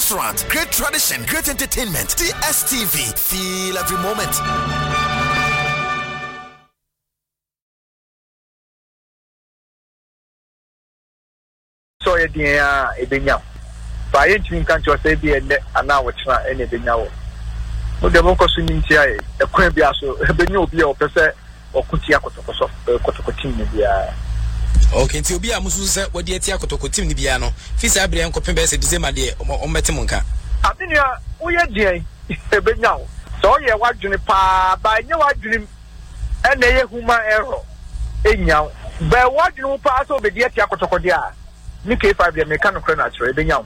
restaurant, great tradition, great entertainment. DSTV, feel every moment. So yeah, Ebenya. By entering country, say be and now what's not any Ebenya. But the Monko swimming here, a Quembia, so Ebenya be a person or Kutia Kotokotin. Okay, till be a Musu, what the Tia Kotokotin Biano, Fisa Brian Copembes, December day, or Metimonka. I think we are dear Ebenya. So yeah, what you by no dream and a human error. Enyao, but what you pass over the Tia Kotokodia. Nikkei 5 the mechanical natural Ebenya.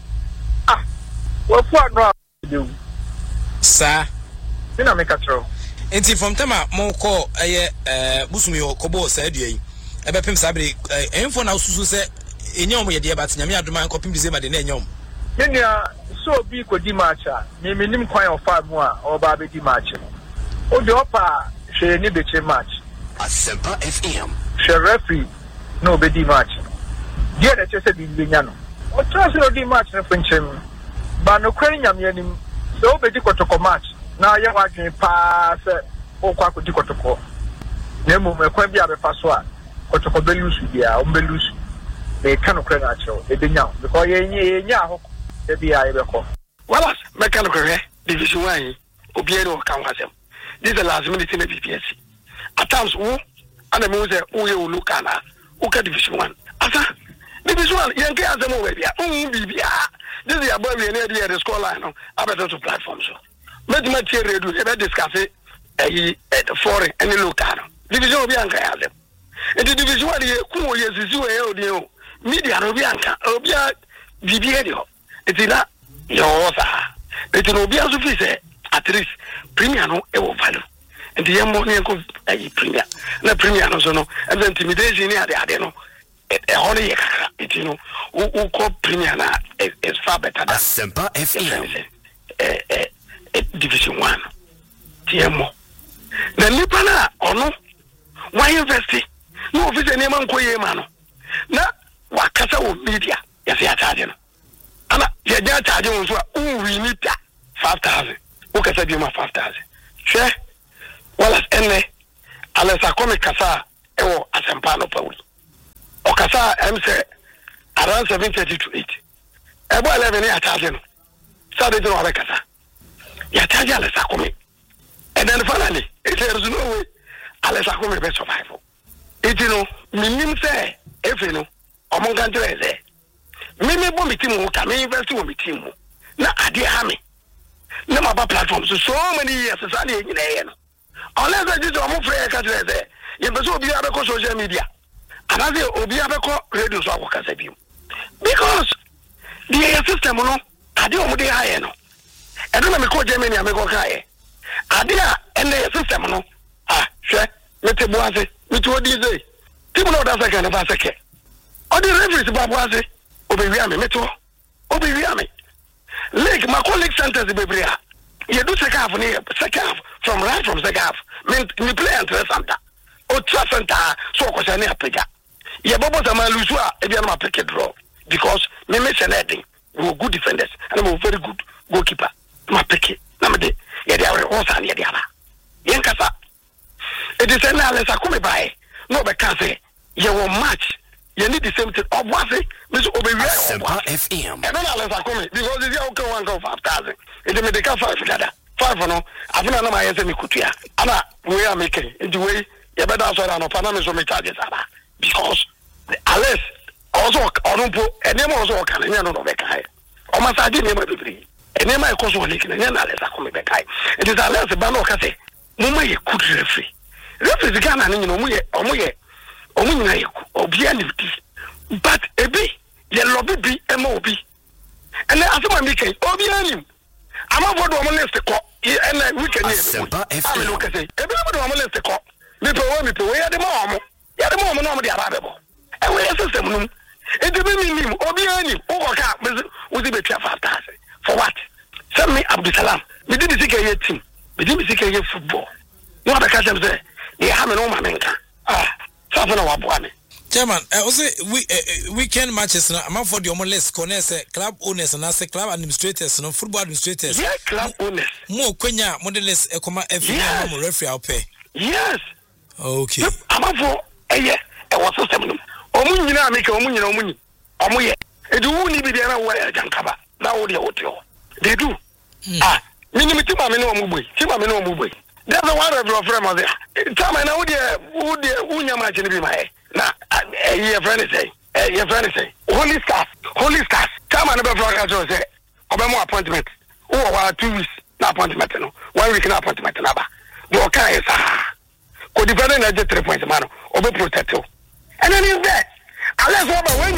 What no do? Sir, then I make a throw. And from Tama, more call Busumi or Kobo said ye. Ebepim Sabri, and for now, Susu said, in your way, dear, but Yamia do mind copying the the name. Yenya, so be could demarcha, name quite of 5 more or Baby demarcha. Oh, the upper, she need the match. Asempa FM. She referee, no be demarcha. Dear, that just said in Vignano. What trust no demarch in French, but no crying yam. So be to match. Now you're watching pass or quack with Dicotoko. Nemo, a Quambia Passoa, Kotoko Belus, yeah, Umbelus. They cannot cry natural, they be now, because ye, they be I ever call. Well, mechanical, Division 1, Obiero Kamasem. This is the last minute in the BPSC. At times, who and the Mose, who you look at, Uka Division 1. After Division 1, young girls are over here. This is above the score line. I better to platform so. Let me tell you, we discuss it at foreign and local. Division of Bianca has them. And the division of the Kumo is media of Bianca, Obia Vidio. It's in that your author. It's an Obia Suffice at least premium no value. And the ammonia of a premier. The premier also no, and the intimidation near the Adeno. Only it who call premier is far better than Asempa FM. Division 1. TMO. The Nipana or no? Why invest? No, if it's a name on Koyemano. Now, what Casa media? Yes, they are charging. And they are charging us. We need 5,000. Who can say you 5,000? Sure. Well, as any, unless I come Casa, or Asempano Paul. Okasa say around 7:30 to 8. Ebo 11 ya charging. Saturday no abekasa. Ya charge Alessa come. And then finally, there is no way Alessa come be survive. It minim say if among country say. Me bo mi team ka me invest wo mi team. Na ade ha me. Na ma ba platforms so many years say na nyina no. Unless I just am free ka say. You be so be abeko social media. And as you Obiabeko radio so akasabi because the system no ade o de high no e do na me ko Germany ameko kai ade a and the system no hwe mete boase mete odi say people know that second na second o the referees baboase obewi ame mete obewi ame like my colleague centers bebria you do second half from second half me play and center o trust center so ko say na apega ye bobo sama lusua e bia na pick draw because me mention anything we good defenders and we very good goalkeeper ma pick na me de ye dey horse and ye dey aba yen kasa it is an Alessa come by no be can say ye will match you need the same thing obviously me so obewi FM and then Alessa come because this year okay 1 go 5,000 it me dey can 5 together 5 no afuna na ma ye say me kutua ana we are making the way ye better so na no pa na me so me charges aba because Alice also Onumpo and name also can no bekai. O masaje name bibiri. And name I cause one leaking and Alessa come bekai. It is Alice Bano Case. Mumma ye could referee. Referee the Ghana and muye omunya obianity. But a B ye lobby B MOB. And then as my making obianim. I'm about to molest the court and we can look at it. Everybody molest the court. Me where the mom. Ya the mom no the arable. And we system no. It be me obiani oka we be 5,000. For what? Send me Abdusalam. Me did the CKA team. Me did the CKA football. No other catch them say they have no mamenka. Something wa boane. Chairman, also weekend matches now. I'm for the list. Connect club owners and as club administrators, no football administrators. Yeah, club owners. More Kenya modelers. FA referee out pay. Yes. Okay. I'm for yeah. I was so seminal. Omunyina make omunyina omunyi. Omuye. Edu wuni bi dia na wo ya jankaba. Na wo dia hotel. They do. Minimum tima me no omubwe. Tima me no omubwe. There's a one of your friends there. Time I know the Unya match in my now. Your friend say, Holy stars. Time I never forgot to say, Obama appointment. Oh, 2 weeks, no appointment. 1 week, no appointment. The okay is could depend on 3 points, man, over protector. And then is there. Unless when